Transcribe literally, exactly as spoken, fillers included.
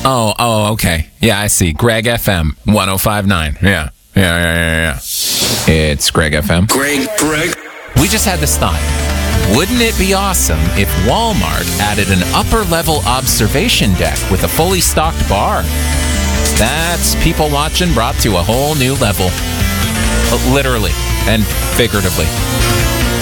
Oh, oh, okay. Yeah, I see. Greg F M one oh five point nine. Yeah. Yeah, yeah, yeah, yeah. It's Greg F M. Greg, Greg. We just had this thought. Wouldn't it be awesome if Walmart added an upper-level observation deck with a fully stocked bar? That's people watching brought to a whole new level. Literally and figuratively.